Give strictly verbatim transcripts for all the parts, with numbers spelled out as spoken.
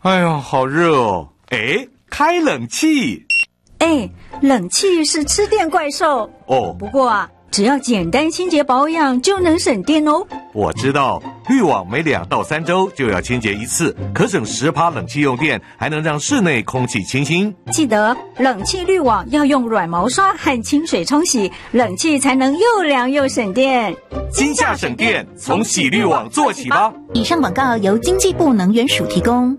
哎呀，好热哦！哎，开冷气。 哎，冷气是吃电怪兽哦。 不过啊，只要简单清洁保养就能省电哦。 我知道，滤网每两到三周就要清洁一次，可省十趴冷气用电，还能让室内空气清新。 记得冷气滤网要用软毛刷和清水冲洗，冷气才能又凉又省电。 今夏省电，从洗滤网做起吧。 以上广告由经济部能源署提供。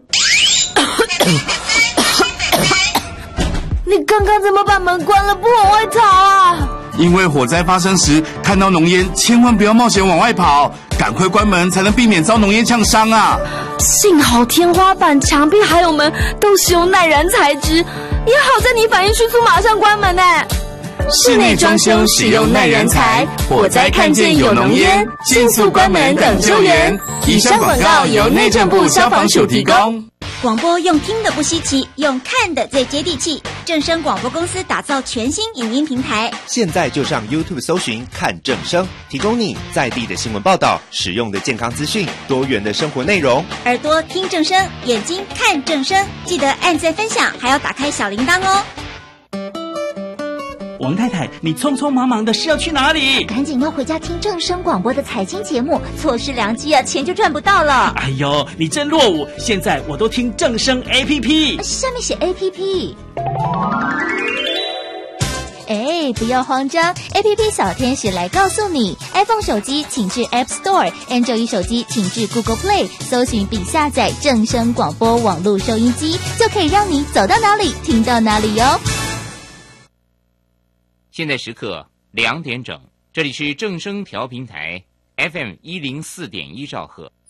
你刚刚怎么把门关了，不往外逃啊？ 因为火灾发生时看到浓烟，千万不要冒险往外跑，赶快关门才能避免遭浓烟呛伤啊！ 幸好天花板、墙壁还有门都使用耐燃材质，也好在你反应迅速，马上关门呢。 室内装修使用耐燃材，火灾看见有浓烟，迅速关门等救援。以上广告由内政部消防署提供。 广播用听的不稀奇，用看的最接地气。正声广播公司打造全新影音平台， 现在就上 YouTube 搜寻看正声，提供你在地的新闻报道、实用的健康资讯、多元的生活内容。 耳朵听正声，眼睛看正声，记得按赞分享，还要打开小铃铛哦。 王太太，你匆匆忙忙的是要去哪里？ 赶紧要回家听正声广播的财经节目，错失良机啊，钱就赚不到了。 哎呦，你真落伍！现在我都听正声 A P P， 上面写 A P P。哎，不要慌张 ，A P P 小天使来告诉你 ，iPhone 手机请至 App Store，Android 手机请至 Google Play， 搜寻并下载正声广播网络收音机，就可以让你走到哪里听到哪里哟。 现在时刻两点整，这里是正声调频台 F M 一零四点一兆赫。